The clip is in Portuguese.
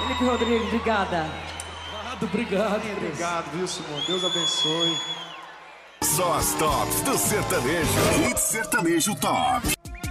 Felipe Rodrigues, obrigada. Obrigado, Obrigado, viu, Simão? Deus abençoe. Só as tops do sertanejo. Hit Sertanejo Top.